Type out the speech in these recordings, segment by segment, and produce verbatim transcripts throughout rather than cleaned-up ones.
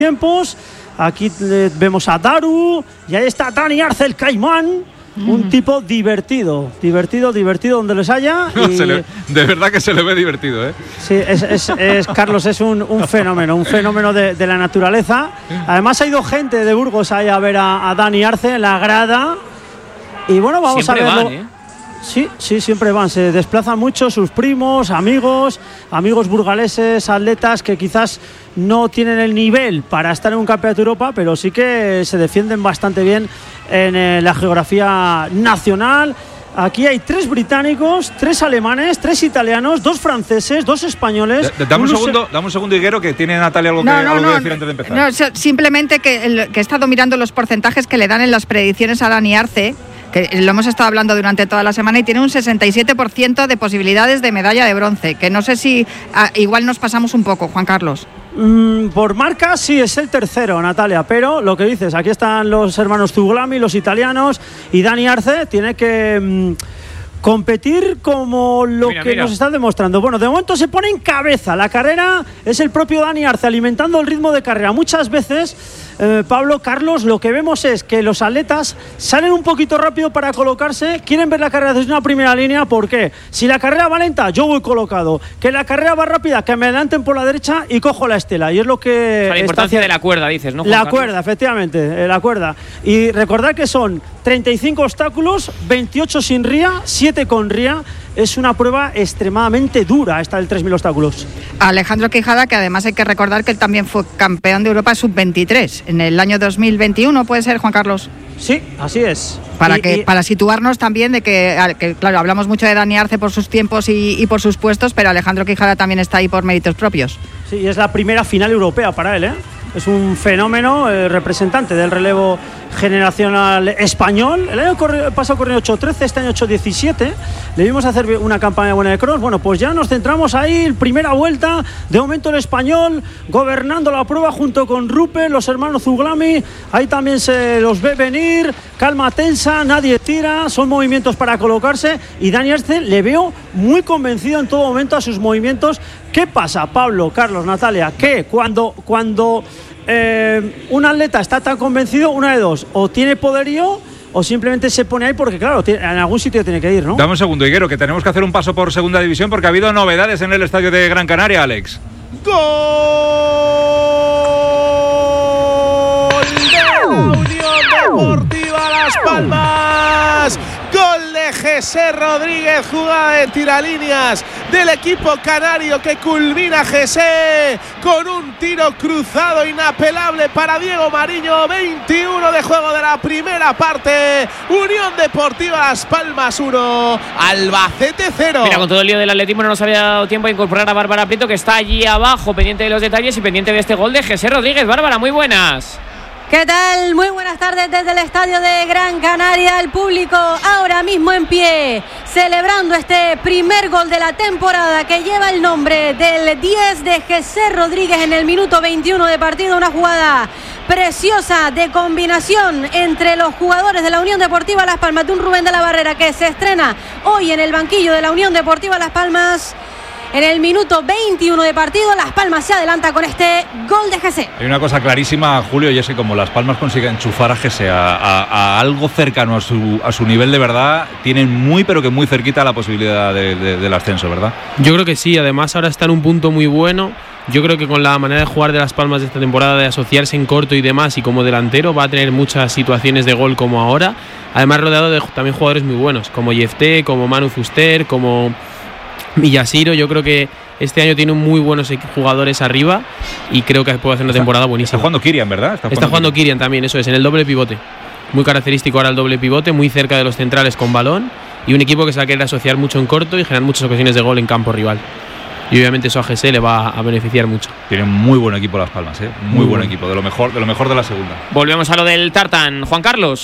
tiempos. Aquí eh, vemos a Daru y ahí está Dani Arce, el caimán. Un tipo divertido, divertido, divertido donde les haya. Y... se le, de verdad que se le ve divertido, ¿eh? Sí, es, es, es Carlos, es un, un fenómeno, un fenómeno de, de la naturaleza. Además ha ido gente de Burgos ahí a ver a, a Dani Arce en la grada. Y bueno, vamos siempre a verlo. Van, ¿eh? Sí, sí, siempre van. Se desplazan mucho sus primos, amigos, amigos burgaleses, atletas que quizás no tienen el nivel para estar en un campeonato de Europa, pero sí que se defienden bastante bien en eh, la geografía nacional. Aquí hay tres británicos, tres alemanes, tres italianos, dos franceses, dos españoles. D dame un segundo, dame un segundo, Higuero, que tiene Natalia algo, no, que, no, algo no, que decir antes de empezar. No, simplemente que, el, que he estado mirando los porcentajes que le dan en las predicciones a Dani Arce, que lo hemos estado hablando durante toda la semana, y tiene un sesenta y siete por ciento de posibilidades de medalla de bronce, que no sé si ah, igual nos pasamos un poco, Juan Carlos. Mm, por marca sí es el tercero, Natalia, pero lo que dices, aquí están los hermanos Zuglami, los italianos, y Dani Arce tiene que mm, competir como lo mira, que mira. nos están demostrando. Bueno, de momento se pone en cabeza la carrera, es el propio Dani Arce alimentando el ritmo de carrera. Muchas veces, eh, Pablo, Carlos, lo que vemos es que los atletas salen un poquito rápido para colocarse, quieren ver la carrera desde una primera línea. ¿Por qué? Si la carrera va lenta, yo voy colocado. Que la carrera va rápida, que me adelanten por la derecha y cojo la estela. Y es lo que... O sea, la importancia de la cuerda, dices, ¿no, Juan La Carlos? cuerda, efectivamente, eh, la cuerda. Y recordad que son treinta y cinco obstáculos, veintiocho sin ría, siete con ría. Es una prueba extremadamente dura esta del tres mil obstáculos. Alejandro Quijada, que además hay que recordar que él también fue campeón de Europa sub veintitrés en el año dos mil veintiuno, ¿puede ser, Juan Carlos? Sí, así es. Para, y, que, y... para situarnos también de que, que, claro, hablamos mucho de Dani Arce por sus tiempos y, y por sus puestos, pero Alejandro Quijada también está ahí por méritos propios. Sí, y es la primera final europea para él, ¿eh? Es un fenómeno, eh, representante del relevo generacional español. El año corri- pasado corrió ocho trece, este año ocho diecisiete. Le vimos hacer una campaña buena de cross. Bueno, pues ya nos centramos ahí, primera vuelta. De momento el español gobernando la prueba junto con Rupert, los hermanos Zuglami. Ahí también se los ve venir. Calma tensa, nadie tira. Son movimientos para colocarse. Y Dani Arce le veo muy convencido en todo momento a sus movimientos. ¿Qué pasa, Pablo, Carlos, Natalia? Que cuando... cuando Eh, un atleta está tan convencido, una de dos, o tiene poderío o simplemente se pone ahí porque, claro, en algún sitio tiene que ir, ¿no? Dame un segundo, Higuero, que tenemos que hacer un paso por segunda división porque ha habido novedades en el estadio de Gran Canaria, Alex. ¡Gol de la Unión Deportiva Las Palmas! Gol de José Rodríguez, jugada de tiralíneas del equipo canario que culmina José con un tiro cruzado inapelable para Diego Mariño. veintiuno de juego de la primera parte. Unión Deportiva Las Palmas uno, Albacete cero. Mira, con todo el lío del atletismo no nos había dado tiempo a incorporar a Bárbara Prieto, que está allí abajo pendiente de los detalles y pendiente de este gol de José Rodríguez. Bárbara, muy buenas. ¿Qué tal? Muy buenas tardes desde el estadio de Gran Canaria. El público ahora mismo en pie, celebrando este primer gol de la temporada que lleva el nombre del diez de José Rodríguez en el minuto veintiuno de partido. Una jugada preciosa de combinación entre los jugadores de la Unión Deportiva Las Palmas, de un Rubén de la Barrera que se estrena hoy en el banquillo de la Unión Deportiva Las Palmas. En el minuto veintiuno de partido, Las Palmas se adelanta con este gol de José. Hay una cosa clarísima, Julio, y es que como Las Palmas consigue enchufar a José a, a, a algo cercano a su, a su nivel de verdad, tienen muy pero que muy cerquita la posibilidad de, de, del ascenso, ¿verdad? Yo creo que sí, además ahora está en un punto muy bueno. Yo creo que con la manera de jugar de Las Palmas de esta temporada, de asociarse en corto y demás, y como delantero va a tener muchas situaciones de gol como ahora. Además rodeado de también jugadores muy buenos, como Yefté, como Manu Fuster, como Villasiro. Yo creo que este año tiene muy buenos jugadores arriba y creo que puede hacer una temporada buenísima. Está jugando Kirian, ¿verdad? Está jugando, está jugando Kirian también, eso es, en el doble pivote. Muy característico ahora el doble pivote, muy cerca de los centrales con balón, y un equipo que se va a querer asociar mucho en corto y generar muchas ocasiones de gol en campo rival. Y obviamente eso a G S le va a beneficiar mucho. Tiene muy buen equipo Las Palmas, ¿eh? Muy, muy buen bueno. equipo, de lo mejor, de lo mejor de la segunda. Volvemos a lo del tartán, Juan Carlos.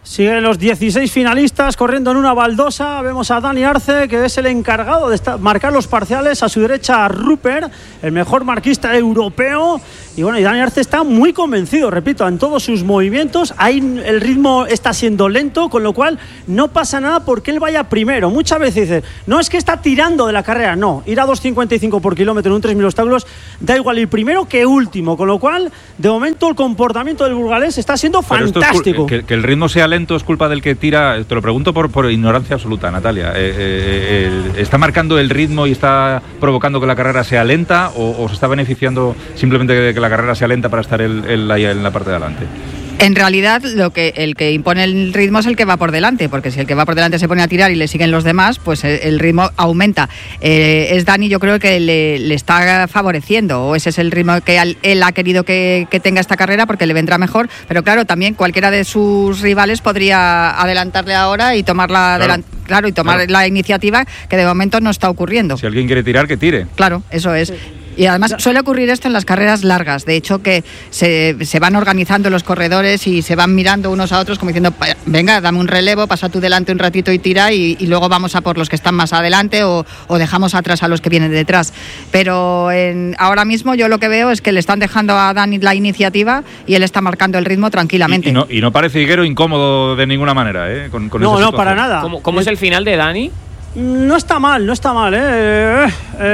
Siguen los dieciséis finalistas corriendo en una baldosa. Vemos a Dani Arce, que es el encargado de estar, marcar los parciales. A su derecha, Rupert, el mejor marquista europeo. Y bueno, y Dani Arce está muy convencido, repito, en todos sus movimientos. Ahí el ritmo está siendo lento, con lo cual no pasa nada porque él vaya primero. Muchas veces dice, no es que está tirando de la carrera, no. Ir a dos cincuenta y cinco por kilómetro en un tres mil obstáculos da igual ir primero que último. Con lo cual, de momento, el comportamiento del burgalés está siendo Pero fantástico. Es que, que el ritmo sea lento es culpa del que tira. Te lo pregunto por, por ignorancia absoluta, Natalia. Eh, eh, eh, ¿Está marcando el ritmo y está provocando que la carrera sea lenta o, o se está beneficiando simplemente de que la carrera sea lenta para estar el, el, ahí en la parte de adelante? En realidad, lo que el que impone el ritmo es el que va por delante, porque si el que va por delante se pone a tirar y le siguen los demás, pues el ritmo aumenta. Eh, es Dani, yo creo que le, le está favoreciendo, o ese es el ritmo que él, él ha querido que, que tenga esta carrera, porque le vendrá mejor. Pero claro, también cualquiera de sus rivales podría adelantarle ahora y tomar la, claro, adelant- claro, y tomar claro. la iniciativa, que de momento no está ocurriendo. Si alguien quiere tirar, que tire. Claro, eso es. Y además suele ocurrir esto en las carreras largas. De hecho, que se, se van organizando los corredores y se van mirando unos a otros como diciendo, venga, dame un relevo, pasa tú delante un ratito y tira y, y luego vamos a por los que están más adelante o, o dejamos atrás a los que vienen detrás. Pero en, ahora mismo yo lo que veo es que le están dejando a Dani la iniciativa y él está marcando el ritmo tranquilamente. Y, y, no, y no parece Higuero incómodo de ninguna manera, ¿eh? Con, con No, esa no, para situación. nada. ¿Cómo, cómo es el final de Dani? No está mal, no está mal, ¿eh? Eh,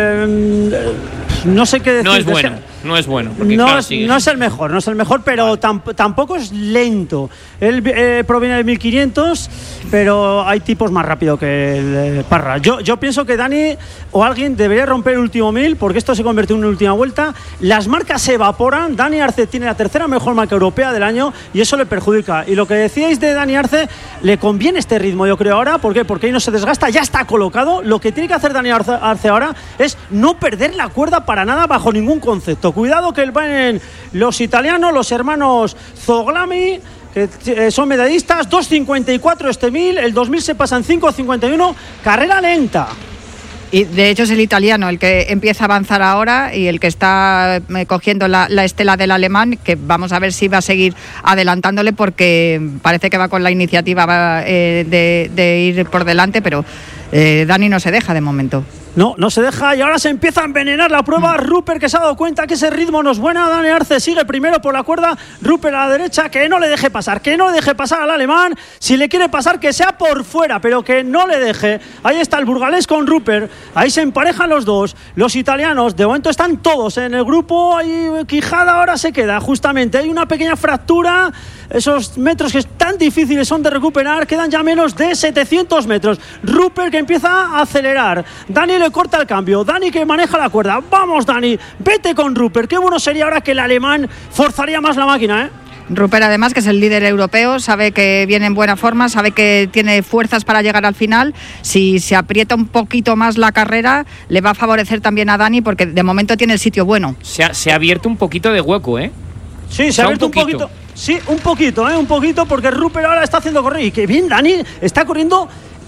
eh, no sé qué decir. No es bueno, no es bueno. Porque, no, claro, es, sigue. no es el mejor, no es el mejor, pero tamp- tampoco es lento. Él eh, proviene de mil quinientos, pero hay tipos más rápido que el eh, Parra. Yo, yo pienso que Dani o alguien debería romper el último mil, porque esto se convierte en una última vuelta. Las marcas se evaporan. Dani Arce tiene la tercera mejor marca europea del año y eso le perjudica. Y lo que decíais de Dani Arce, le conviene este ritmo, yo creo ahora. ¿Por qué? Porque ahí no se desgasta, ya está colocado. Lo que tiene que hacer Dani Arce, Arce ahora es no perder la cuerda para nada bajo ningún concepto. Cuidado que van los italianos, los hermanos Zoglami, que son medallistas. Dos cincuenta y cuatro este mil, el dos mil se pasa en cinco cincuenta y uno, carrera lenta. Y de hecho es el italiano el que empieza a avanzar ahora y el que está eh, cogiendo la, la estela del alemán, que vamos a ver si va a seguir adelantándole, porque parece que va con la iniciativa va, eh, de, de ir por delante, pero eh, Dani no se deja de momento. No, no se deja y ahora se empieza a envenenar la prueba. Rupert, que se ha dado cuenta que ese ritmo no es bueno. Dani Arce sigue primero por la cuerda. Rupert a la derecha, que no le deje pasar, que no le deje pasar al alemán. Si le quiere pasar, que sea por fuera, pero que no le deje. Ahí está el burgalés con Rupert. Ahí se emparejan los dos. Los italianos, de momento están todos en el grupo. Ahí Quijada ahora se queda, justamente. Hay una pequeña fractura. Esos metros que tan difíciles son de recuperar, quedan ya menos de setecientos metros. Rupert, que empieza a acelerar. Dani le corta el cambio. Dani, que maneja la cuerda. Vamos, Dani, vete con Rupert. Qué bueno sería ahora que el alemán forzaría más la máquina, ¿eh? Rupert, además, que es el líder europeo, sabe que viene en buena forma, sabe que tiene fuerzas para llegar al final. Si se aprieta un poquito más la carrera, le va a favorecer también a Dani, porque de momento tiene el sitio bueno. Se ha, se ha abierto un poquito de hueco, ¿eh? Sí, se O sea, ha abierto un poquito. un poquito. Sí, un poquito, ¿eh? Un poquito, porque Rupert ahora está haciendo correr. Y que bien, Dani está corriendo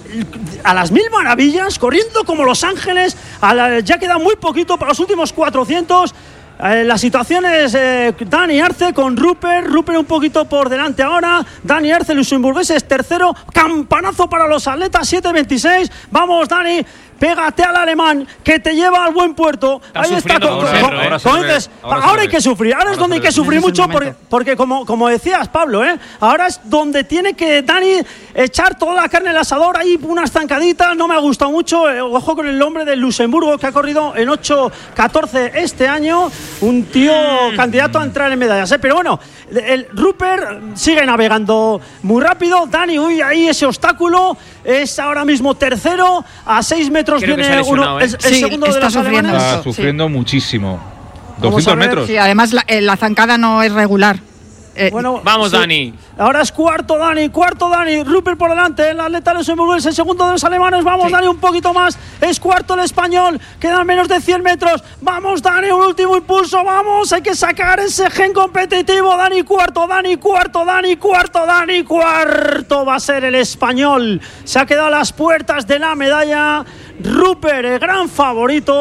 a las mil maravillas, corriendo como Los Ángeles. A la, ya queda muy poquito para los últimos cuatrocientos. Eh, la situación es eh, Dani Arce con Rupert. Rupert un poquito por delante ahora. Dani Arce, luxemburgués, es tercero. Campanazo para los atletas, siete veintiséis. Vamos, Dani. Pégate al alemán, que te lleva al buen puerto. Está Ahí está. Con, ahora, con, ahora, con, ahora, dices, ahora, ahora hay que sufrir. Ahora, ahora es donde hay que sufrir mucho, porque, porque como, como decías, Pablo, ¿eh? Ahora es donde tiene que Dani echar toda la carne al asador. Ahí unas zancaditas, no me ha gustado mucho. Eh, ojo con el hombre del Luxemburgo, que ha corrido en ocho catorce este año. Un tío candidato a entrar en medallas, ¿eh? Pero bueno, el Rupert sigue navegando muy rápido. Dani, uy, ahí ese obstáculo. Es ahora mismo tercero, a seis metros. Creo viene uno, ¿eh? el, el sí, segundo está de los sufriendo. alemanes. Está sufriendo sí. muchísimo. Vamos doscientos metros. Sí, además la, la zancada no es regular. Eh, bueno, vamos, sí. Dani. Ahora es cuarto Dani, cuarto Dani. Rupert por delante, el atleta luxemburgués es el segundo de los alemanes. Vamos, sí. Dani, un poquito más. Es cuarto el español. Quedan menos de cien metros. Vamos, Dani, un último impulso. Vamos, hay que sacar ese gen competitivo. Dani, cuarto, Dani, cuarto, Dani, cuarto, Dani, cuarto. Va a ser el español. Se ha quedado a las puertas de la medalla. Rupert, el gran favorito,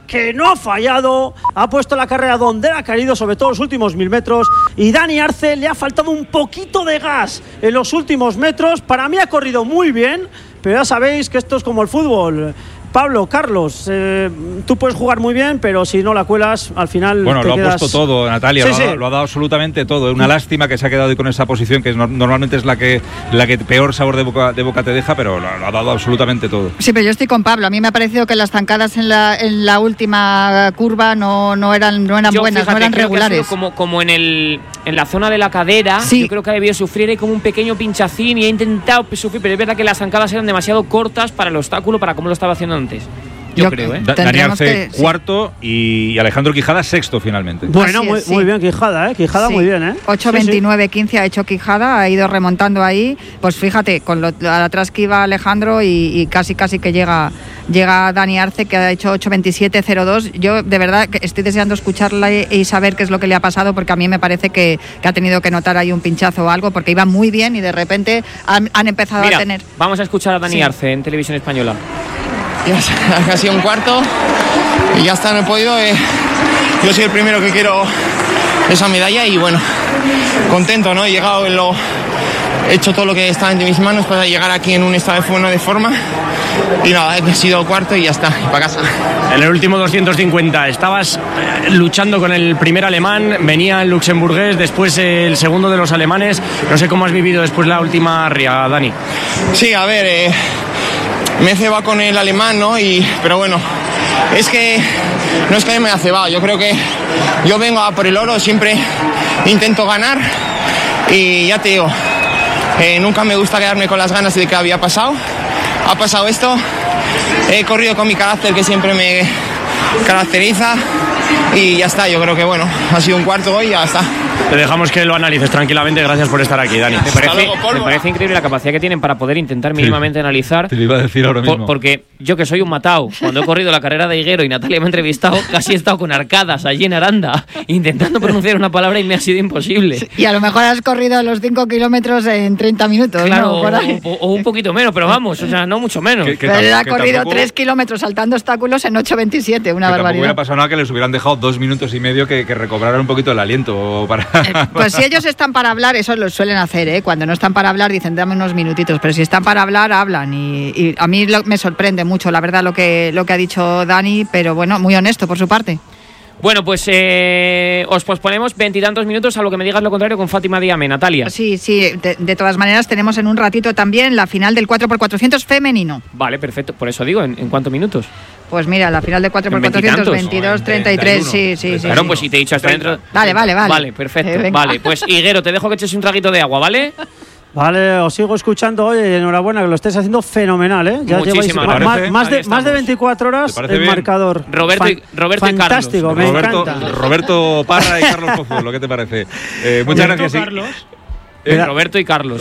que no ha fallado, ha puesto la carrera donde ha querido, sobre todo los últimos mil metros, y Dani Arce le ha faltado un poquito de gas en los últimos metros. Para mí ha corrido muy bien, pero ya sabéis que esto es como el fútbol. Pablo, Carlos, eh, tú puedes jugar muy bien, pero si no la cuelas, al final Bueno, te lo quedas... ha puesto todo, Natalia, Sí, lo, ha, sí. lo ha dado absolutamente todo. Es una lástima que se ha quedado ahí con esa posición, que no, normalmente es la que la que peor sabor de boca, de boca te deja, pero lo, lo ha dado absolutamente todo. Sí, pero yo estoy con Pablo. A mí me ha parecido que las zancadas en la, en la última curva no, no eran, no eran Yo, buenas, fíjate, no eran creo que ha sido regulares. como, como en, el, en la zona de la cadera, Sí. yo creo que ha debido sufrir ahí como un pequeño pinchacín y ha intentado sufrir, pero es verdad que las zancadas eran demasiado cortas para el obstáculo, para como lo estaba haciendo antes. Yo, Yo- creo, ¿eh? Da- Dani Tendremos Arce que- sí. cuarto y Alejandro Quijada sexto finalmente. Bueno, Así muy, es, sí. muy bien Quijada, ¿eh? Quijada Sí. muy bien, ¿eh? ocho veintinueve quince ha hecho Quijada, ha ido remontando ahí. Pues fíjate, con lo atrás que iba Alejandro y, y casi casi que llega llega Dani Arce, que ha hecho ocho veintisiete cero dos. Yo de verdad que estoy deseando escucharla y, y saber qué es lo que le ha pasado, porque a mí me parece que, que ha tenido que notar ahí un pinchazo o algo, porque iba muy bien y de repente han, han empezado Mira, a tener... vamos a escuchar a Dani Sí. Arce en Televisión Española. Ya es casi un cuarto y ya está, no he podido. Eh, yo soy el primero que quiero esa medalla y bueno, contento, ¿no? He llegado en lo. He hecho todo lo que estaba en mis manos para llegar aquí en un estado de buena de forma y nada, he sido cuarto y ya está, y para casa. En el último doscientos cincuenta estabas eh, luchando con el primer alemán, venía el luxemburgués, después eh, el segundo de los alemanes. No sé cómo has vivido después la última ría, Dani. Sí, a ver, eh, me he cebado con el alemán, ¿no? Y, pero bueno, es que no es que me haya cebado, yo creo que yo vengo a por el oro, siempre intento ganar y ya te digo, eh, nunca me gusta quedarme con las ganas de que había pasado. Ha pasado esto, he corrido con mi carácter que siempre me caracteriza y ya está, yo creo que bueno, ha sido un cuarto hoy y ya está. Te dejamos que lo analices tranquilamente. Gracias por estar aquí, Dani. Me parece, luego, me pólvora. parece increíble la capacidad que tienen para poder intentar mínimamente analizar. Te lo iba a decir ahora Por- mismo. porque yo, que soy un matao, cuando he corrido la carrera de Higuero y Natalia me ha entrevistado, casi he estado con arcadas allí en Aranda intentando pronunciar una palabra y me ha sido imposible. Y a lo mejor has corrido los cinco kilómetros en treinta minutos, Claro, ¿no? Por ahí. o, o un poquito menos, pero vamos, o sea, no mucho menos. Que- que Pero él tam- ha que corrido tampoco- tres kilómetros saltando obstáculos en ocho veintisiete, una que tampoco hubiera barbaridad. pasado nada que les hubieran dejado dos minutos y medio que, que recobraran un poquito el aliento para... Pues si ellos están para hablar, eso lo suelen hacer, ¿eh? Cuando no están para hablar dicen dame unos minutitos, pero si están para hablar, hablan. Y, y a mí lo- me sorprende mucho, la verdad, lo que, lo que ha dicho Dani, pero bueno, muy honesto por su parte. Bueno, pues eh, os posponemos veintitantos minutos a lo que me digas lo contrario con Fátima Diame, Natalia. Sí, sí, de, de todas maneras tenemos en un ratito también la final del cuatro por cuatrocientos femenino. Vale, perfecto. Por eso digo, ¿en, en cuántos minutos? Pues mira, la final del cuatro por ¿En cuatrocientos, veintitantos? veintidós, treinta y tres, sí, sí, sí. Claro, sí. pues si te he dicho hasta dentro. Vale, vale, vale. Vale, perfecto. Eh, venga. Vale, pues Higuero, te dejo que eches un traguito de agua, ¿vale? Vale, os sigo escuchando hoy. Enhorabuena, que lo estáis haciendo fenomenal, ¿eh? Ya Muchísimas lleváis gracias. más, más Ahí de, más de estamos. veinticuatro horas ¿Te parece el bien? marcador. Roberto y- Roberto y Carlos. Fantástico, me Roberto, encanta. Roberto Parra y Carlos Pozuelo, ¿qué te parece? Eh, muchas gracias. sí. Eh, Roberto y Carlos.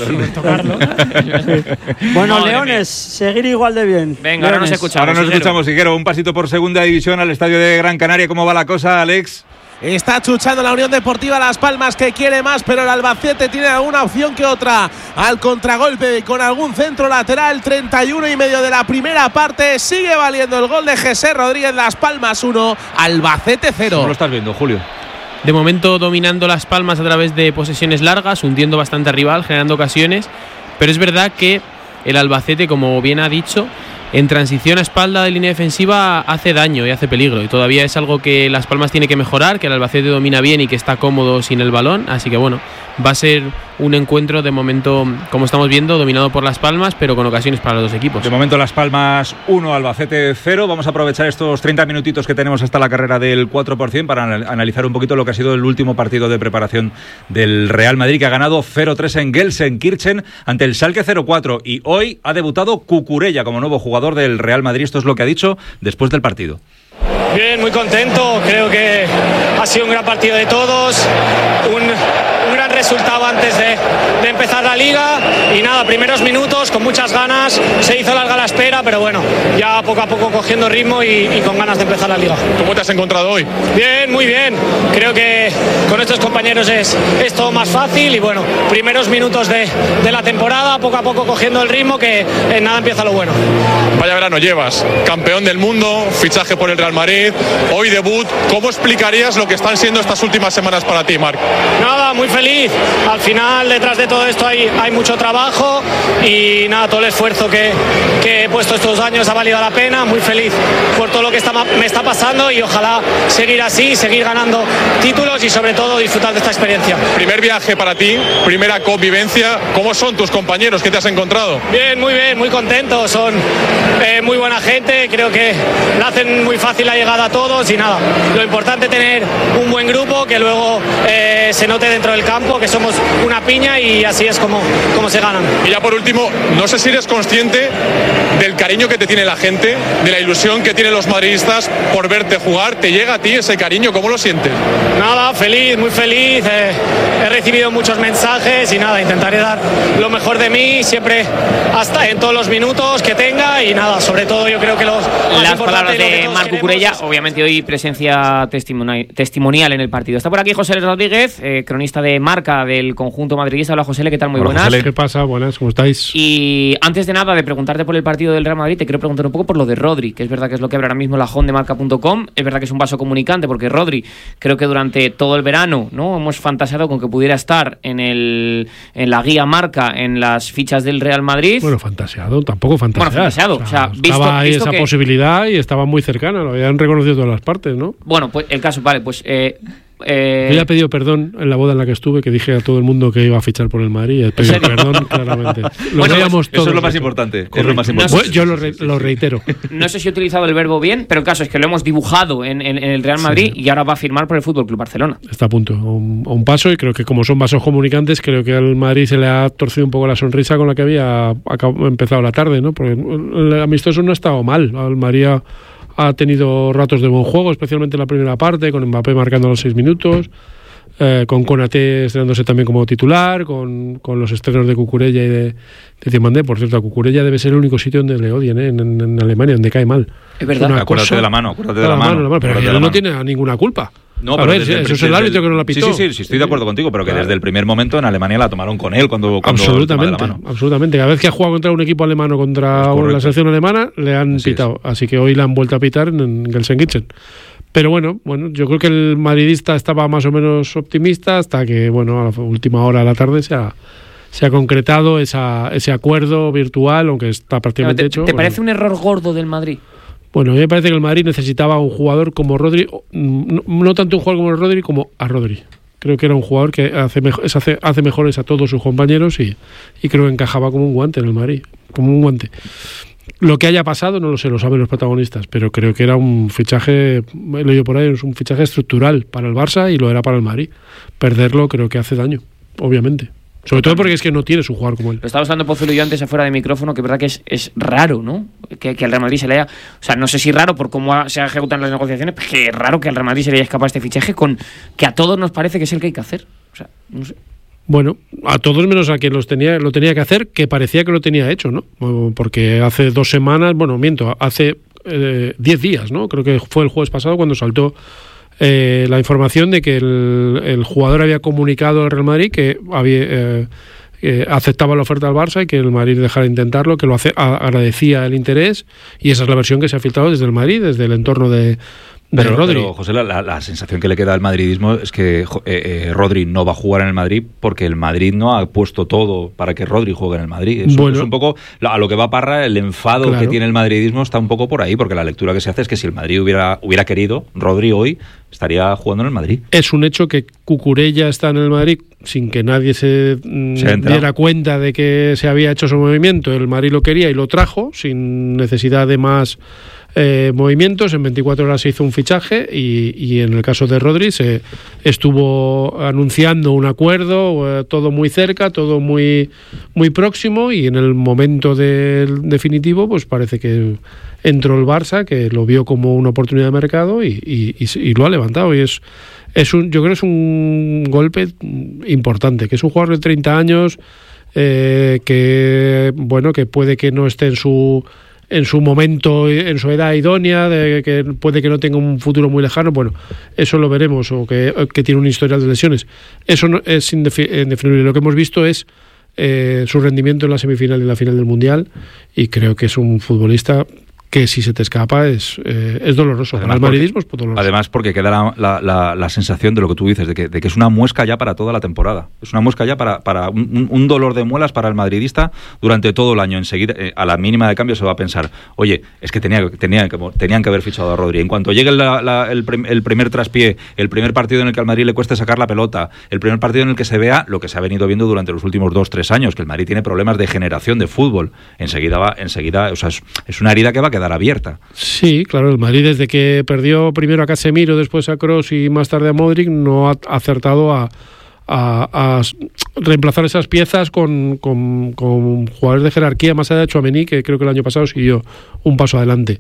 Bueno, Madre Leones, seguir igual de bien. Venga, ahora nos Leones. escuchamos. Ahora nos Higuero. escuchamos, Higuero. Un pasito por segunda división al estadio de Gran Canaria. ¿Cómo va la cosa, Alex? Está chuchando la Unión Deportiva Las Palmas, que quiere más, pero el Albacete tiene alguna opción que otra. Al contragolpe con algún centro lateral, treinta y uno y medio de la primera parte. Sigue valiendo el gol de José Rodríguez. Las Palmas uno, Albacete ¿Cómo cero. lo estás viendo, Julio? De momento dominando Las Palmas a través de posesiones largas, hundiendo bastante al rival, generando ocasiones. Pero es verdad que el Albacete, como bien ha dicho, en transición a espalda de línea defensiva hace daño y hace peligro. Y todavía es algo que Las Palmas tiene que mejorar, que el Albacete domina bien y que está cómodo sin el balón. Así que bueno, va a ser un encuentro de momento, como estamos viendo, dominado por Las Palmas, pero con ocasiones para los dos equipos. De momento Las Palmas uno, Albacete cero. Vamos a aprovechar estos treinta minutitos que tenemos hasta la carrera del cuatro por ciento para anal- analizar un poquito lo que ha sido el último partido de preparación del Real Madrid, que ha ganado cero tres en Gelsenkirchen ante el Schalke cero cuatro. Y hoy ha debutado Cucurella como nuevo jugador del Real Madrid. Esto es lo que ha dicho después del partido. Bien, muy contento, creo que ha sido un gran partido de todos, un, un gran resultado antes de, de empezar la la Liga y nada, primeros minutos con muchas ganas, se hizo larga la espera, pero bueno, ya poco a poco cogiendo ritmo y, y con ganas de empezar la Liga. ¿Cómo te has encontrado hoy? Bien, muy bien, creo que con estos compañeros es, es todo más fácil y bueno, primeros minutos de, de la temporada, poco a poco cogiendo el ritmo que en nada empieza lo bueno. Vaya verano llevas, campeón del mundo, fichaje por el Real Madrid, hoy debut. ¿Cómo explicarías lo que están siendo estas últimas semanas para ti, Marc? Nada, muy feliz. Al final, detrás de todo esto hay, hay mucho trabajo y nada, todo el esfuerzo que, que he puesto estos años ha valido la pena. Muy feliz por todo lo que está, me está pasando y ojalá seguir así, seguir ganando títulos y sobre todo disfrutar de esta experiencia. Primer viaje para ti, primera convivencia. ¿Cómo son tus compañeros? ¿Qué te has encontrado? Bien, muy bien, muy contentos. Son eh, muy buena gente. Creo que le hacen muy fácil la llegada a todos y nada, lo importante es tener un buen grupo que luego eh, se note dentro del campo que somos una piña y así es como, como se ganan. Y ya por último, no sé si eres consciente del cariño que te tiene la gente, de la ilusión que tienen los madridistas por verte jugar. ¿Te llega a ti ese cariño? ¿Cómo lo sientes? Nada, feliz, muy feliz. Eh, he recibido muchos mensajes y nada, intentaré dar lo mejor de mí siempre hasta en todos los minutos que tenga y nada, sobre todo yo creo que los las palabras de Marc Cucurella, es... obviamente hoy presencia testimonial, testimonial en el partido. Está por aquí José Rodríguez, eh, cronista de Marca del conjunto madridista. Hola José, ¿qué tal? Muy Hola, buenas. José, ¿qué pasa? Buenas, ¿cómo estáis? Y antes de nada, de preguntarte por el partido del Real Madrid, te quiero preguntar un poco por lo de Rodri, que es verdad que es lo que abre ahora mismo la home de marca punto com. Es verdad que es un vaso comunicante porque Rodri, creo que durante todo el verano, ¿no?, hemos fantaseado con que pudiera estar en el en la guía Marca, en las fichas del Real Madrid. Bueno, fantaseado, tampoco fantaseado. Bueno, fantaseado. O sea, o sea, visto, estaba ahí visto esa que... posibilidad y estaba muy cercana, lo habían reconocido todas las partes, ¿no? Bueno, pues el caso, vale, pues... Eh, Eh... Yo ya he pedido perdón en la boda en la que estuve, que dije a todo el mundo que iba a fichar por el Madrid. He pedido perdón claramente. Lo bueno, veíamos pues, todos. Eso es lo más importante. Es lo más importante. No sé, yo lo, re, lo reitero. No sé si he utilizado el verbo bien, pero el caso es que lo hemos dibujado en, en, en el Real Madrid sí. Y ahora va a firmar por el Fútbol Club Barcelona. Está a punto, a un, a un paso, y creo que como son vasos comunicantes, creo que al Madrid se le ha torcido un poco la sonrisa con la que había acabado, empezado la tarde, ¿no? Porque el amistoso no ha estado mal. Al Madrid ha, ha tenido ratos de buen juego, especialmente en la primera parte, con Mbappé marcando los seis minutos. Eh, con Konaté estrenándose también como titular, con, con los estrenos de Cucurella y de, de Diomandé. Por cierto, a Cucurella debe ser el único sitio donde le odian, ¿eh? en, en, en Alemania, donde cae mal. Es verdad. Una acuérdate cosa, de la mano, acuérdate de la, la mano. mano, la mano pero él no mano. tiene ninguna culpa. No, a pero ver, desde, eso es el árbitro que no la pitó. Sí, sí, sí, sí, estoy de acuerdo contigo, pero que claro. Desde el primer momento en Alemania la tomaron con él cuando, cuando absolutamente, la mano. absolutamente. Cada vez que ha jugado contra un equipo alemán o contra la selección alemana le han Así pitado. Es. Así que hoy le han vuelto a pitar en, en Gelsenkirchen. Pero bueno, bueno, yo creo que el madridista estaba más o menos optimista hasta que, bueno, a la última hora de la tarde se ha, se ha concretado esa, ese acuerdo virtual, aunque está prácticamente ¿Te, hecho. ¿Te parece bueno. un error gordo del Madrid? Bueno, a mí me parece que el Madrid necesitaba un jugador como Rodri, no, no tanto un jugador como Rodri, como a Rodri. Creo que era un jugador que hace, mejor, hace, hace mejores a todos sus compañeros y, y creo que encajaba como un guante en el Madrid, como un guante. Lo que haya pasado no lo sé, lo saben los protagonistas, pero creo que era un fichaje, he leído por ahí, es un fichaje estructural para el Barça y lo era para el Madrid. Perderlo creo que hace daño, obviamente. Sobre todo porque es que no tienes un jugador como él. Lo estaba hablando Pozuelo y yo antes afuera de micrófono, que es verdad que es, es raro, ¿no? Que, que al Real Madrid se le haya... O sea, no sé si raro por cómo ha, se ejecutan las negociaciones, pero que es raro que al Real Madrid se le haya escapado este fichaje con que a todos nos parece que es el que hay que hacer. O sea, no sé. Bueno, a todos menos a quien los tenía, lo tenía que hacer, que parecía que lo tenía hecho, ¿no? Porque hace dos semanas, bueno, miento, hace eh, diez días, ¿no? Creo que fue el jueves pasado cuando saltó eh, la información de que el, el jugador había comunicado al Real Madrid que había... Eh, Eh, aceptaba la oferta del Barça y que el Madrid dejara de intentarlo, que lo hace, a, agradecía el interés, y esa es la versión que se ha filtrado desde el Madrid, desde el entorno de, de pero, Rodri. Pero, José, la, la sensación que le queda al madridismo es que eh, eh, Rodri no va a jugar en el Madrid porque el Madrid no ha puesto todo para que Rodri juegue en el Madrid. Eso bueno, es un poco a lo que va Parra, el enfado claro. que tiene el madridismo está un poco por ahí, porque la lectura que se hace es que si el Madrid hubiera, hubiera querido, Rodri hoy estaría jugando en el Madrid. Es un hecho que Cucurella está en el Madrid sin que nadie se, se diera cuenta de que se había hecho su movimiento. El Madrid lo quería y lo trajo sin necesidad de más eh, movimientos. En veinticuatro horas se hizo un fichaje y, y en el caso de Rodri se estuvo anunciando un acuerdo, eh, todo muy cerca, todo muy, muy próximo, y en el momento del definitivo pues parece que entró el Barça, que lo vio como una oportunidad de mercado y, y, y, y lo ha levantado. Y es, es un, yo creo que es un golpe importante, que es un jugador de treinta años, eh, que bueno, que puede que no esté en su en su momento, en su edad idónea, de que puede que no tenga un futuro muy lejano, bueno, eso lo veremos, o que, que tiene un historial de lesiones. Eso no, es indefinible. Lo que hemos visto es eh, su rendimiento en la semifinal y en la final del Mundial, y creo que es un futbolista que si se te escapa es, eh, es doloroso. Además, el madridismo es doloroso. Además, porque queda la, la, la, la sensación de lo que tú dices, de que, de que es una muesca ya para toda la temporada. Es una muesca ya para, para un, un dolor de muelas para el madridista durante todo el año. Enseguida, eh, a la mínima de cambio se va a pensar, oye, es que, tenía, tenía que tenían que haber fichado a Rodri. En cuanto llegue la, la, el, prim, el primer traspié, el primer partido en el que al Madrid le cueste sacar la pelota, el primer partido en el que se vea lo que se ha venido viendo durante los últimos dos, tres años, que el Madrid tiene problemas de generación de fútbol. Enseguida va, enseguida, o sea, es, es una herida que va a quedar abierta. Sí, claro, el Madrid desde que perdió primero a Casemiro, después a Kroos y más tarde a Modric, no ha acertado a, a, a reemplazar esas piezas con, con, con jugadores de jerarquía, más allá de Tchouaméni, que creo que el año pasado siguió un paso adelante.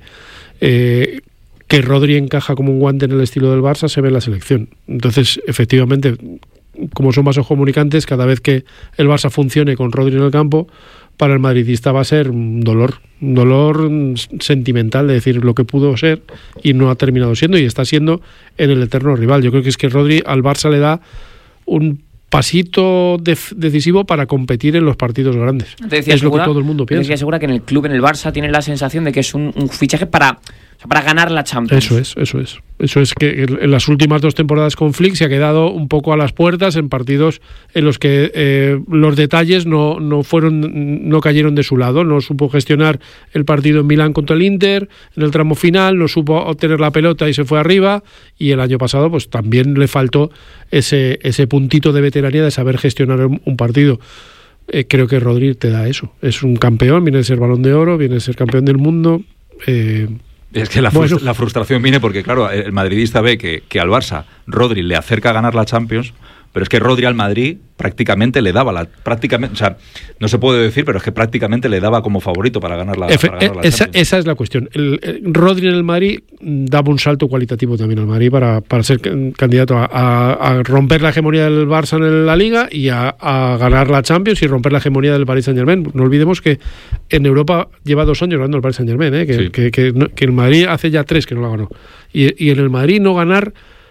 Eh, que Rodri encaja como un guante en el estilo del Barça se ve en la selección. Entonces, efectivamente, como son vasos comunicantes, cada vez que el Barça funcione con Rodri en el campo, para el madridista va a ser un dolor, un dolor sentimental de decir lo que pudo ser y no ha terminado siendo, y está siendo en el eterno rival. Yo creo que es que Rodri al Barça le da un pasito de- decisivo para competir en los partidos grandes. Te decía es Segura, lo que todo el mundo te piensa. decía Segura que en el club, en el Barça, tiene la sensación de que es un, un fichaje para, o sea, para ganar la Champions. Eso es, eso es. Eso es que en las últimas dos temporadas con Flick se ha quedado un poco a las puertas en partidos en los que eh, los detalles no, no fueron, no cayeron de su lado. No supo gestionar el partido en Milán contra el Inter, en el tramo final, no supo obtener la pelota y se fue arriba, y el año pasado pues también le faltó ese, ese puntito de veteranía de saber gestionar un, un partido. Eh, creo que Rodri te da eso. Es un campeón, viene de ser Balón de Oro, viene de ser campeón del mundo. Eh, Es que la, Bueno. frust- la frustración viene porque, claro, el madridista ve que, que al Barça Rodri le acerca a ganar la Champions, pero es que Rodri al Madrid prácticamente le daba la... prácticamente, o sea, no se puede decir, pero es que prácticamente le daba como favorito para ganar la, Efe- para ganar la esa, Champions. esa es la cuestión. El, el Rodri en el Madrid daba un salto cualitativo también al Madrid para, para ser can- candidato a, a- a romper la hegemonía del Barça en la Liga y a, a ganar la Champions y romper la hegemonía del Paris Saint-Germain. No olvidemos que en Europa lleva dos años ganando el Paris Saint-Germain, ¿eh? que, Sí. que, que, no- que el Madrid hace ya tres que no la ganó. Y, y en el Madrid no ganar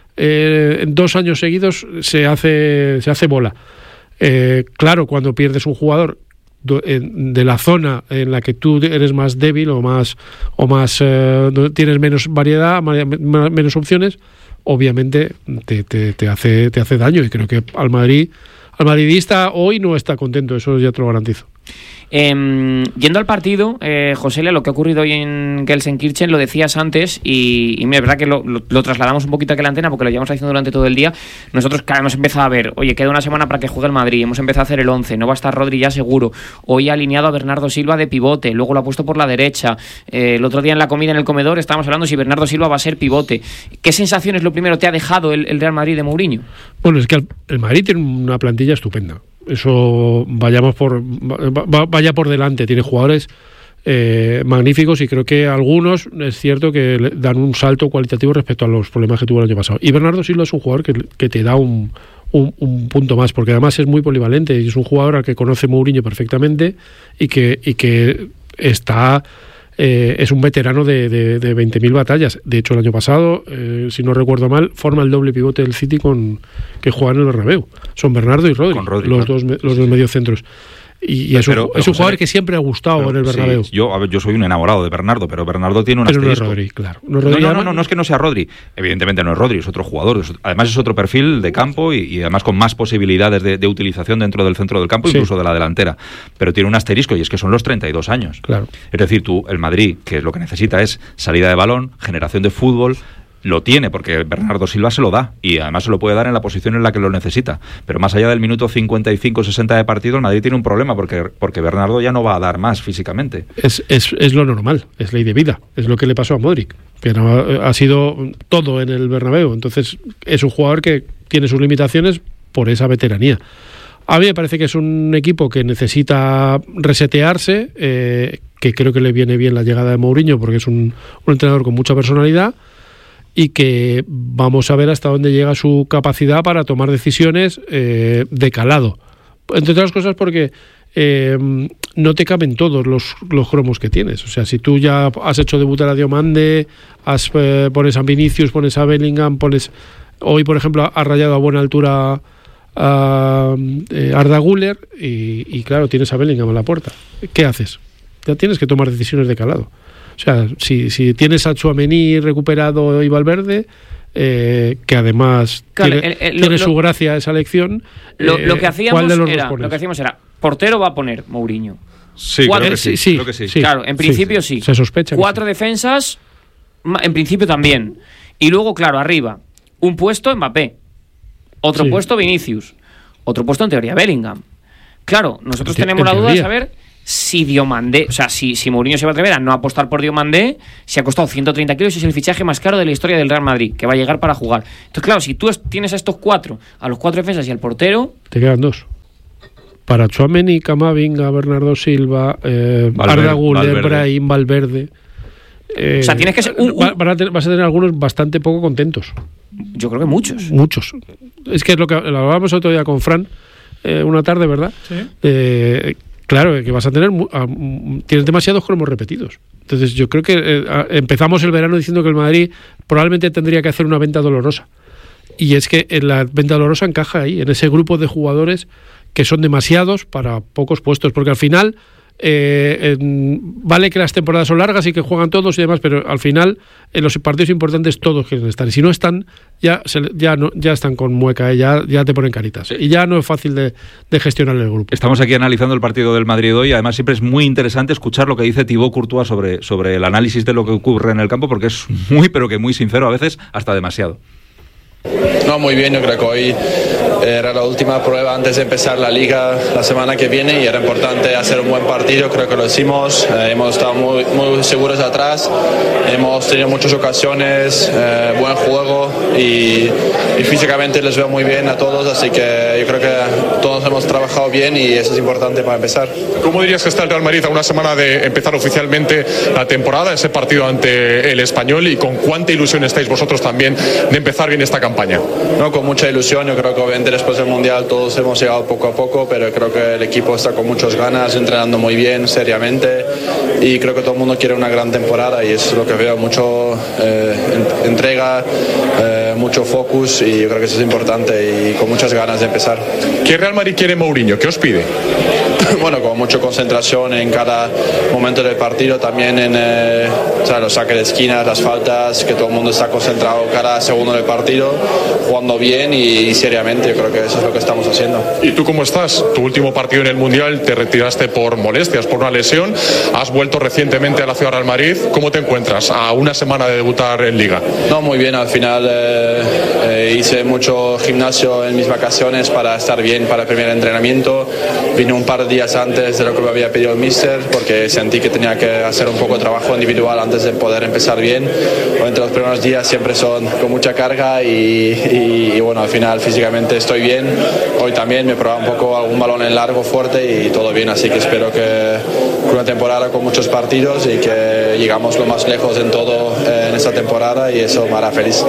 eh, en dos años seguidos se hace, se hace bola. Eh, claro, cuando pierdes un jugador do- en- de la zona en la que tú eres más débil o más o más eh, no- tienes menos variedad, ma- ma- menos opciones, obviamente te, te, te hace te hace daño, y creo que al Madrid al madridista hoy no está contento, eso ya te lo garantizo. Eh, yendo al partido, eh, José, lo que ha ocurrido hoy en Gelsenkirchen, lo decías antes, y, y mira, es verdad que lo, lo, lo trasladamos un poquito aquí a la antena porque lo llevamos haciendo durante todo el día. Nosotros, claro, hemos empezado a ver, oye, queda una semana para que juegue el Madrid, hemos empezado a hacer el once, no va a estar Rodri ya seguro. Hoy ha alineado a Bernardo Silva de pivote, luego lo ha puesto por la derecha. Eh, el otro día en la comida en el comedor estábamos hablando si Bernardo Silva va a ser pivote. ¿Qué sensaciones, lo primero, te ha dejado el, el Real Madrid de Mourinho? Bueno, es que el, el Madrid tiene una plantilla estupenda. Eso vayamos por va- va- vaya por delante. Tiene jugadores eh, magníficos, y creo que algunos es cierto que le dan un salto cualitativo respecto a los problemas que tuvo el año pasado. Y Bernardo Silva es un jugador que, que te da un, un, un punto más, porque además es muy polivalente y es un jugador al que conoce Mourinho perfectamente, y que, y que está... Eh, es un veterano de, de, de veinte mil batallas. De hecho, el año pasado, eh, si no recuerdo mal, forma el doble pivote del City con que juegan en el Bernabéu. Son Bernardo y Rodri, Con Rodri, los, claro. dos, me- los dos mediocentros. Y, y es, Pero- un, pero, es un José, jugador que siempre ha gustado Pero, en el sí, Bernabéu. yo, a ver, yo soy un enamorado de Bernardo, pero Bernardo tiene un Pero no es asterisco. Rodri, claro. No, es No, Rodri, no, no, además- no, no es que no sea Rodri. Evidentemente no es Rodri, es otro jugador. Es- además es otro perfil de campo y, y además con más posibilidades de, de utilización dentro del centro del campo, Sí. incluso de la delantera. Pero tiene un asterisco, y es que son los treinta y dos años. Claro. Es decir, tú, el Madrid, que lo que necesita es salida de balón, generación de fútbol, lo tiene, porque Bernardo Silva se lo da, y además se lo puede dar en la posición en la que lo necesita. Pero más allá del minuto cincuenta y cinco sesenta de partido, el Madrid tiene un problema, porque, porque Bernardo ya no va a dar más físicamente. Es, es, es lo normal, es ley de vida. Es lo que le pasó a Modric, que no, ha sido todo en el Bernabéu. Entonces es un jugador que tiene sus limitaciones por esa veteranía. A mí me parece que es un equipo que necesita resetearse, eh, que creo que le viene bien la llegada de Mourinho, porque es un, un entrenador con mucha personalidad, y que vamos a ver hasta dónde llega su capacidad para tomar decisiones eh, de calado. Entre otras cosas porque eh, no te caben todos los, los cromos que tienes. O sea, si tú ya has hecho debutar a Diomande, has, eh, pones a Vinicius, pones a Bellingham, pones... Hoy, por ejemplo, ha rayado a buena altura a eh, Arda Güler y, y, claro, tienes a Bellingham a la puerta. ¿Qué haces? Ya tienes que tomar decisiones de calado. O sea, si, si tienes a Tchouaméni recuperado y Valverde... Eh, que además claro, tiene, el, el, tiene lo, su gracia esa elección. Lo, eh, lo que hacíamos era, lo que hacíamos era, portero va a poner Mourinho. Sí, Cuatro, creo que sí, sí, creo que sí. sí. Claro, en principio sí. sí. Se sospecha. Cuatro sí. defensas, en principio también. Y luego, claro, arriba, un puesto Mbappé, otro sí. puesto Vinicius, otro puesto en teoría Bellingham. Claro, nosotros en tenemos la duda de saber si Diomandé, o sea, si, si Mourinho se va a atrever a no apostar por Diomandé, si ha costado ciento treinta kilos y es el fichaje más caro de la historia del Real Madrid, que va a llegar para jugar. Entonces, claro, si tú tienes a estos cuatro, a los cuatro defensas y al portero... Te quedan dos. Para Tchouaméni, Camavinga, Bernardo Silva, eh, Arda Güler, Brahim, Valverde... Eh, o sea, tienes que ser... Un, un... Va, a tener, vas a tener algunos bastante poco contentos. Yo creo que muchos. Muchos. Es que es lo que lo hablábamos otro día con Fran, eh, una tarde, ¿verdad? Sí. Eh, Claro, que vas a tener... Uh, tienes demasiados cromos repetidos. Entonces yo creo que eh, empezamos el verano diciendo que el Madrid probablemente tendría que hacer una venta dolorosa. Y es que en la venta dolorosa encaja ahí, en ese grupo de jugadores que son demasiados para pocos puestos. Porque al final... Eh, en, vale que las temporadas son largas y que juegan todos y demás, pero al final en los partidos importantes todos quieren estar y si no están ya se, ya no ya están con mueca, eh, ya, ya te ponen caritas y ya no es fácil de, de gestionar el grupo. Estamos aquí analizando el partido del Madrid hoy, además siempre es muy interesante escuchar lo que dice Thibaut Courtois sobre, sobre el análisis de lo que ocurre en el campo, porque es muy pero que muy sincero, a veces hasta demasiado. No, muy bien, yo creo que hoy era la última prueba antes de empezar la liga la semana que viene y era importante hacer un buen partido, creo que lo hicimos, eh, hemos estado muy, muy seguros atrás, hemos tenido muchas ocasiones, eh, buen juego y, y físicamente les veo muy bien a todos, así que yo creo que todos hemos trabajado bien y eso es importante para empezar. ¿Cómo dirías que está el Real Madrid a una semana de empezar oficialmente la temporada, ese partido ante el Español, y con cuánta ilusión estáis vosotros también de empezar bien esta campaña? No, con mucha ilusión, yo creo que obviamente después del Mundial todos hemos llegado poco a poco, pero creo que el equipo está con muchas ganas, entrenando muy bien, seriamente, y creo que todo el mundo quiere una gran temporada y es lo que veo, mucho eh, entrega, eh, mucho focus y yo creo que eso es importante y con muchas ganas de empezar. ¿Qué Real Madrid quiere Mourinho? ¿Qué os pide? Bueno, con mucha concentración en cada momento del partido, también en eh, o sea, los saques de esquinas, las faltas, que todo el mundo está concentrado cada segundo del partido, jugando bien y, y seriamente, yo creo que eso es lo que estamos haciendo. ¿Y tú cómo estás? Tu último partido en el Mundial te retiraste por molestias, por una lesión, has vuelto recientemente a la ciudad de Real Madrid, ¿cómo te encuentras a una semana de debutar en Liga? No, muy bien, al final eh, eh, hice mucho gimnasio en mis vacaciones para estar bien para el primer entrenamiento, vine un par de días antes de lo que me había pedido el míster porque sentí que tenía que hacer un poco de trabajo individual antes de poder empezar bien. Obviamente los primeros días siempre son con mucha carga y, y, y bueno, al final físicamente estoy bien. Hoy también me he probado un poco algún balón en largo fuerte y todo bien, así que espero que una temporada con muchos partidos y que llegamos lo más lejos en todo eh, en esta temporada y eso me hará feliz.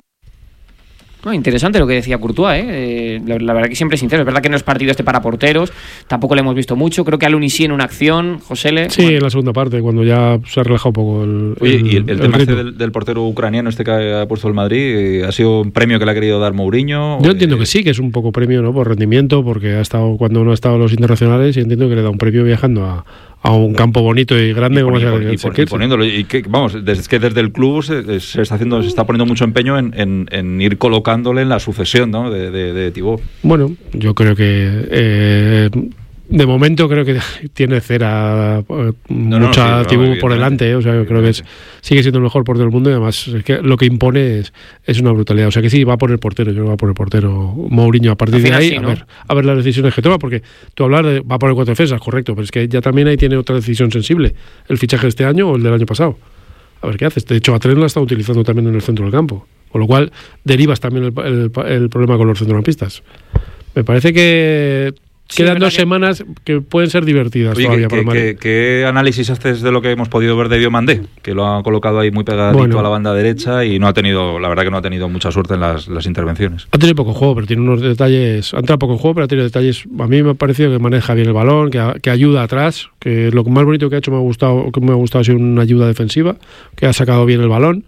No, interesante lo que decía Courtois, ¿eh? Eh, la, la verdad que siempre es sincero. Es verdad que no es partido este para porteros, tampoco le hemos visto mucho. Creo que Aluni sí en una acción, Josele. Sí, bueno, en la segunda parte, cuando ya se ha relajado un poco el. Oye, el, y el, el, el tema este del, del portero ucraniano, este que ha puesto el Madrid, ¿ha sido un premio que le ha querido dar Mourinho? Yo entiendo eh... que sí, que es un poco premio, ¿no? Por rendimiento, porque ha estado cuando no ha estado en los internacionales y entiendo que le da un premio viajando a. a un campo bonito y grande, y como poni, se, y pon, y poniéndolo y que vamos, desde que desde el club se, se está haciendo, se está poniendo mucho empeño en, en, en ir colocándole en la sucesión, ¿no? de, de, de Thibaut. Bueno, yo creo que eh, de momento creo que tiene cera eh, no, mucha no, sí, Thibaut no, por delante, eh, o sea, yo creo que es, sigue siendo el mejor portero del mundo y además es que lo que impone es, es una brutalidad, o sea que sí, va a poner portero, yo creo que va a poner portero Mourinho a partir de ahí, sí, ¿no? a ver a ver las decisiones que toma, porque tú hablar de, va a poner cuatro defensas, correcto, pero es que ya también ahí tiene otra decisión sensible, el fichaje de este año o el del año pasado, a ver qué haces, de hecho a Trent la está utilizando también en el centro del campo, con lo cual derivas también el, el, el problema con los centrocampistas. Me parece que Sí, quedan dos que... semanas que pueden ser divertidas. Oye, todavía ¿qué, para ¿qué, ¿Qué análisis haces de lo que hemos podido ver de Diomandé? Que lo ha colocado ahí muy pegadito bueno. a la banda derecha y no ha tenido, la verdad que no ha tenido mucha suerte en las, las intervenciones. Ha tenido poco juego, pero tiene unos detalles, ha entrado poco en juego, pero ha tenido detalles, a mí me ha parecido que maneja bien el balón, que, que ayuda atrás, que lo más bonito que ha hecho me ha gustado, que me ha gustado ha sido una ayuda defensiva, que ha sacado bien el balón.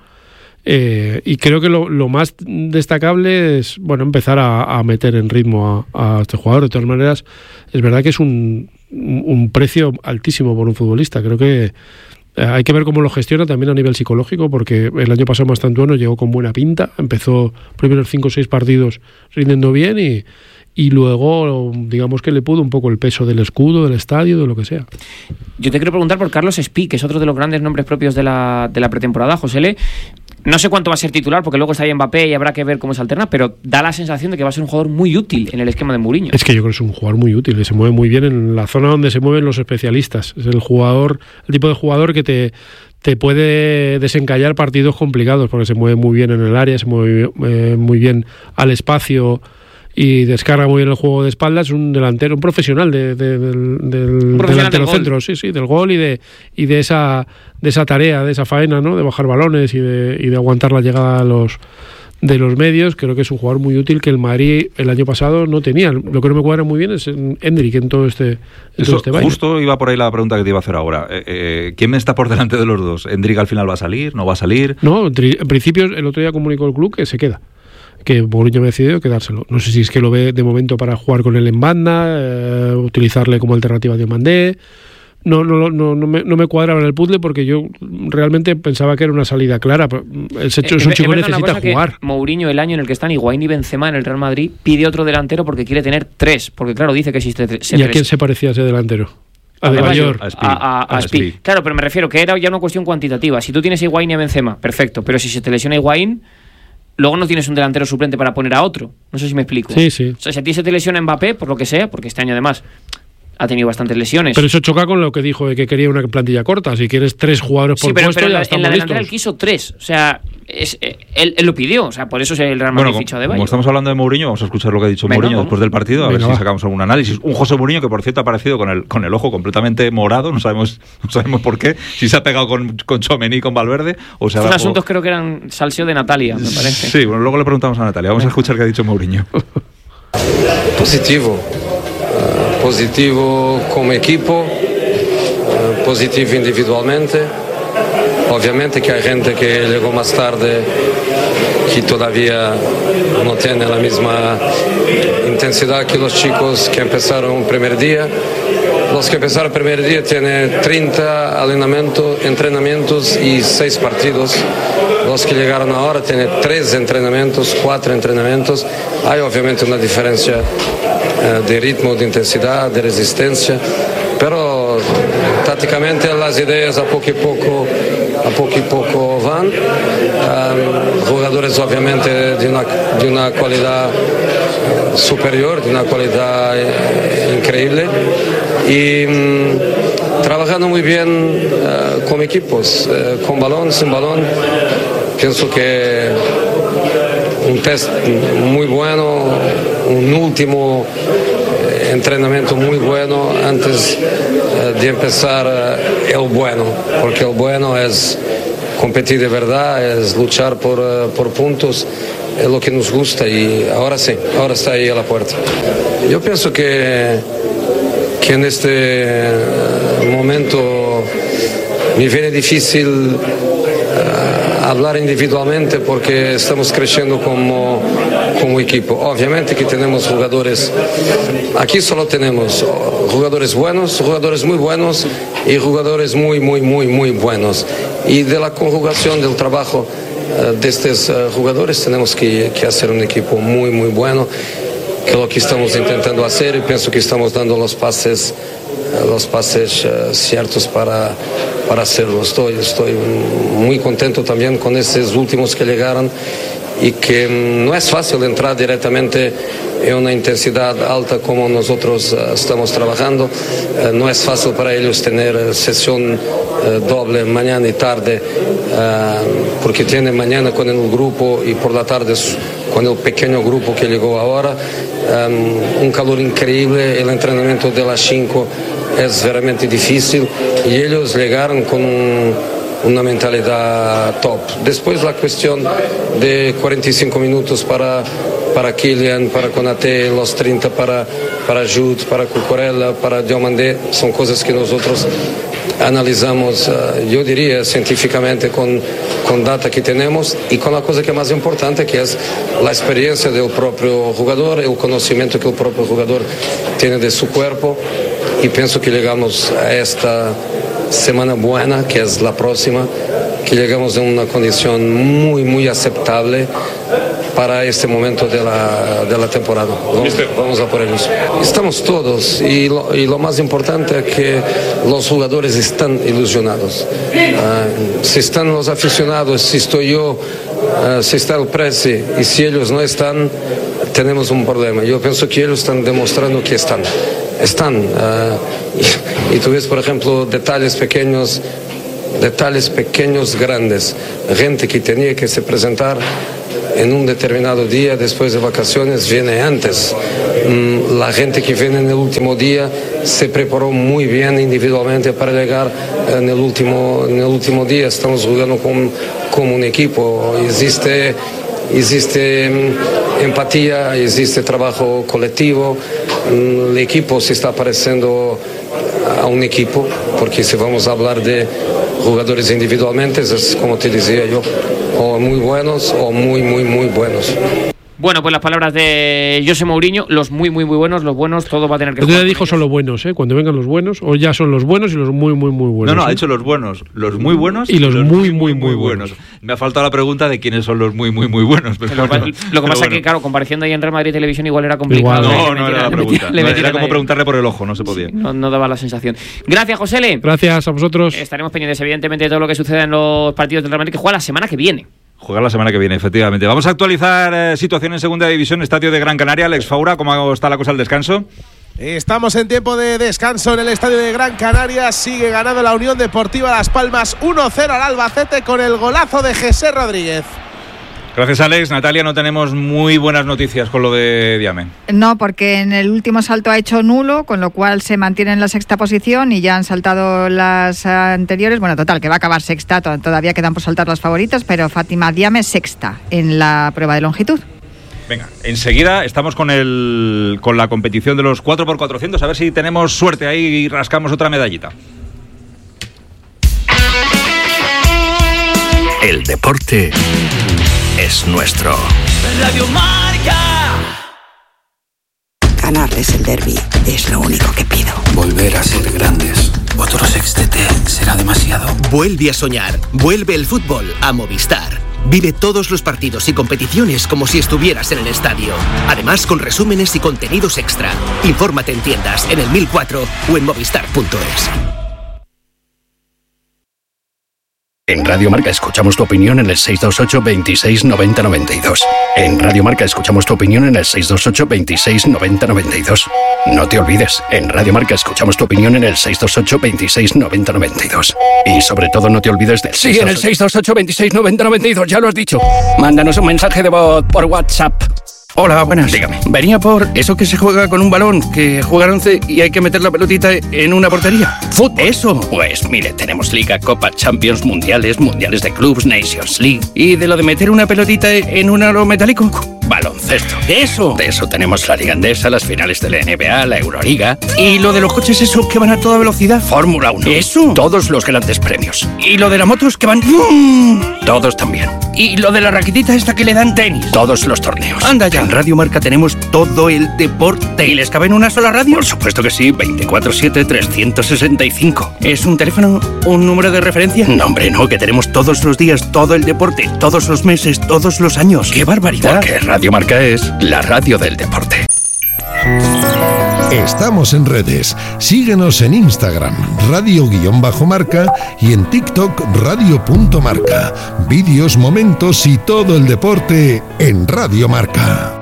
Eh, y creo que lo, lo más destacable es bueno empezar a, a meter en ritmo a, a este jugador. De todas maneras, es verdad que es un, un precio altísimo por un futbolista. Creo que eh, hay que ver cómo lo gestiona también a nivel psicológico, porque el año pasado Mastantuono llegó con buena pinta, empezó primeros cinco o seis partidos rindiendo bien y, y luego digamos que le pudo un poco el peso del escudo, del estadio, de lo que sea. Yo te quiero preguntar por Carlos Espí, que es otro de los grandes nombres propios de la, de la pretemporada. José Le, no sé cuánto va a ser titular, porque luego está ahí Mbappé y habrá que ver cómo se alterna, pero da la sensación de que va a ser un jugador muy útil en el esquema de Mourinho. Es que yo creo que es un jugador muy útil, que se mueve muy bien en la zona donde se mueven los especialistas. Es el jugador, el tipo de jugador que te, te puede desencallar partidos complicados, porque se mueve muy bien en el área, se mueve eh, muy bien al espacio y descarga muy bien el juego de espaldas. Es un delantero, un profesional de, de, del, del delantero centro, sí, sí, del gol y de y de esa de esa tarea, de esa faena, ¿no? De bajar balones y de, y de aguantar la llegada a los de los medios. Creo que es un jugador muy útil que el Madrid el año pasado no tenía. Lo que no me cuadra muy bien es Endrick en todo este, en Eso, todo este baile. Justo iba por ahí la pregunta que te iba a hacer ahora. Eh, eh, ¿Quién está por delante de los dos? ¿Endrick al final va a salir? ¿No va a salir? No, en principio el otro día comunicó el club que se queda, que Mourinho ha decidido quedárselo. No sé si es que lo ve de momento para jugar con él en banda, eh, utilizarle como alternativa de Mandé. No, no, no, no, me, no me cuadraba en el puzzle, porque yo realmente pensaba que era una salida clara. Es, hecho, es un chico que necesita jugar. Que Mourinho, el año en el que están Higuaín y Benzema en el Real Madrid, pide otro delantero porque quiere tener tres. Porque claro, dice que existe tres. ¿Y a quién se parecía ese delantero? A De Bayor. A, a, a, a Spi. Claro, pero me refiero que era ya una cuestión cuantitativa. Si tú tienes a Higuaín y a Benzema, perfecto. Pero si se te lesiona Higuaín, luego no tienes un delantero suplente para poner a otro. No sé si me explico. Sí, sí. O sea, si a ti se te lesiona Mbappé, por lo que sea, porque este año además ha tenido bastantes lesiones. Pero eso choca con lo que dijo de que quería una plantilla corta. Si quieres tres jugadores por sí, pero, puesto, pero ya en estamos la listos. delantera él quiso tres. O sea, es, él, él lo pidió. O sea, por eso el Real Madrid bueno, fichó a De Bayor. Bayor. Como estamos hablando de Mourinho, vamos a escuchar lo que ha dicho Venga, Mourinho ¿cómo? después del partido, a Venga, ver va. si sacamos algún análisis. Un José Mourinho que, por cierto, ha aparecido con el, con el ojo completamente morado. No sabemos, no sabemos por qué. Si se ha pegado con, con Tchouaméni y con Valverde. O sea, Estos asuntos creo que eran salseo de Natalia, me parece. Sí, bueno, luego le preguntamos a Natalia. Vamos Venga. a escuchar qué ha dicho Mourinho. Positivo. Uh, positivo como equipo. Uh, positivo individualmente. Obviamente que hay gente que llegó más tarde que todavía no tiene la misma intensidad que los chicos que empezaron el primer día. Los que empezaron el primer día tienen treinta entrenamientos, entrenamientos y seis partidos. Los que llegaron ahora tienen tres entrenamientos, cuatro entrenamientos. Hay obviamente una diferencia eh, de ritmo, de intensidad, de resistencia, pero tácticamente las ideas a poco y poco a poco y poco van. Um, jugadores obviamente de una, de una calidad superior, de una calidad eh, increíble y um, trabajando muy bien uh, con equipos, uh, con balón, sin balón. Pienso que un test muy bueno, un último entrenamiento muy bueno antes de empezar el bueno, porque el bueno es competir de verdad, es luchar por, por puntos, es lo que nos gusta y ahora sí, ahora está ahí a la puerta. Yo pienso que, que en este momento me viene difícil uh, hablar individualmente porque estamos creciendo como, como equipo. Obviamente que tenemos jugadores, aquí solo tenemos jugadores buenos, jugadores muy buenos y jugadores muy, muy, muy, muy buenos. Y de la conjugación del trabajo uh, de estos uh, jugadores tenemos que, que hacer un equipo muy, muy bueno, que es lo que estamos intentando hacer y pienso que estamos dando los pases los pases uh, ciertos para, para hacerlo. Estoy, estoy muy contento también con estos últimos que llegaron y que um, no es fácil entrar directamente en una intensidad alta como nosotros uh, estamos trabajando. Uh, no es fácil para ellos tener uh, sesión uh, doble mañana y tarde uh, porque tienen mañana con el grupo y por la tarde con el pequeño grupo que llegó ahora, um, un calor increíble, el entrenamiento de las cinco es realmente difícil y ellos llegaron con un, una mentalidad top. Después la cuestión de cuarenta y cinco minutos para, para Kylian, para Konaté, los treinta para, para Jude, para Cucurella, para Diomandé, son cosas que nosotros analizamos, uh, yo diría, científicamente con, con data que tenemos y con la cosa que es más importante, que es la experiencia del propio jugador, el conocimiento que el propio jugador tiene de su cuerpo, y pienso que llegamos a esta semana buena, que es la próxima, que llegamos en una condición muy, muy aceptable para este momento de la, de la temporada. Vamos, vamos a por ellos. Estamos todos y lo, y lo más importante es que los jugadores están ilusionados. Uh, si están los aficionados, si estoy yo, uh, si está el Presi y si ellos no están, tenemos un problema. Yo pienso que ellos están demostrando que están. Están. Uh, y, y tú ves, por ejemplo, detalles pequeños, detalles pequeños, grandes. Gente que tenía que se presentar en un determinado día después de vacaciones viene antes. La gente que viene en el último día se preparó muy bien individualmente para llegar en el último, en el último día. Estamos jugando como, como un equipo. Existe, existe empatía, existe trabajo colectivo. El equipo se está pareciendo a un equipo, porque si vamos a hablar de jugadores individualmente, es como te decía yo, o muy buenos o muy, muy, muy buenos. Bueno, pues las palabras de José Mourinho, los muy, muy, muy buenos, los buenos, todo va a tener que jugar. Usted dijo son los buenos, ¿eh? Cuando vengan los buenos, o ya son los buenos y los muy, muy, muy buenos. No, no, ¿eh? ha dicho los buenos, los muy buenos y los, los muy, muy, muy, muy buenos. buenos. Me ha faltado la pregunta de quiénes son los muy, muy, muy buenos. Pero lo, bueno, lo que pero pasa es bueno. que, claro, compareciendo ahí en Real Madrid Televisión igual era complicado. Igual, no, le, no le era la pregunta. Le No, era como ahí. preguntarle por el ojo, no se podía. Sí, no, no daba la sensación. Gracias, Josele. Gracias a vosotros. Estaremos pendientes, evidentemente, de todo lo que suceda en los partidos del Real Madrid, que juega la semana que viene. Jugar la semana que viene, efectivamente. Vamos a actualizar eh, situación en Segunda División, Estadio de Gran Canaria. Alex Faura, ¿cómo está la cosa al descanso? Estamos en tiempo de descanso en el Estadio de Gran Canaria. Sigue ganando la Unión Deportiva Las Palmas uno cero al Albacete con el golazo de José Rodríguez. Gracias, Alex. Natalia, no tenemos muy buenas noticias con lo de Diame. No, porque en el último salto ha hecho nulo, con lo cual se mantiene en la sexta posición y ya han saltado las anteriores. Bueno, total, que va a acabar sexta, todavía quedan por saltar las favoritas, pero Fátima Diame sexta en la prueba de longitud. Venga, enseguida estamos con el con la competición de los cuatro por cuatrocientos, a ver si tenemos suerte ahí y rascamos otra medallita. El deporte es nuestro. Radio Marca. Ganarles el derbi es lo único que pido. Volver a ser grandes. Otro sextete será demasiado. Vuelve a soñar. Vuelve el fútbol a Movistar. Vive todos los partidos y competiciones como si estuvieras en el estadio. Además, con resúmenes y contenidos extra. Infórmate en tiendas, en el mil cuatro o en movistar punto es. En Radio Marca escuchamos tu opinión en el seis dos ocho, veintiséis, noventa, noventa y dos. En Radio Marca escuchamos tu opinión en el seis dos ocho, veintiséis, noventa, noventa y dos. No te olvides, en Radio Marca escuchamos tu opinión en el seis dos ocho, veintiséis, noventa, noventa y dos. Y sobre todo no te olvides del Sí, en el seis dos ocho, veintiséis, noventa, noventa y dos, ya lo has dicho. Mándanos un mensaje de voz por WhatsApp. Hola, buenas. Dígame. Venía por eso que se juega con un balón, que juegan once y hay que meter la pelotita en una portería. ¿Fútbol? Eso. Pues mire, tenemos Liga, Copa, Champions, Mundiales, Mundiales de Clubs, Nations League. ¿Y de lo de meter una pelotita en un aro metálico? Baloncesto. Eso. De eso tenemos la Liga Endesa, las finales de la N B A, la Euroliga. ¿Y lo de los coches esos que van a toda velocidad? Fórmula uno. Eso. Todos los grandes premios. ¿Y lo de las motos que van...? Todos también. ¿Y lo de la raquetita esta que le dan tenis? Todos los torneos. Anda ya. En Radio Marca tenemos todo el deporte. ¿Y les cabe en una sola radio? Por supuesto que sí, veinticuatro siete, trescientos sesenta y cinco. ¿Es un teléfono, un número de referencia? No, hombre, no, que tenemos todos los días, todo el deporte, todos los meses, todos los años. ¡Qué barbaridad! Porque Radio Marca es la radio del deporte. Estamos en redes. Síguenos en Instagram, radio-marca, y en TikTok, radio.marca. Vídeos, momentos y todo el deporte en Radio Marca.